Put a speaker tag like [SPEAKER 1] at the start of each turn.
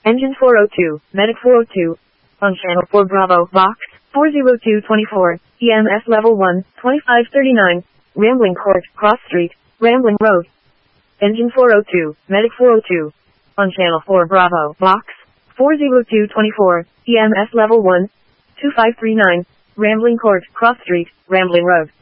[SPEAKER 1] Engine 402, Medic 402. On channel 4 Bravo, Box 40224, EMS level 1, 2539, Rambling Court, Cross Street, Rambling Road. Engine 402, Medic 402. On channel 4 Bravo, Box 40224, EMS level 1, 2539, Rambling Court, Cross Street, Rambling Road.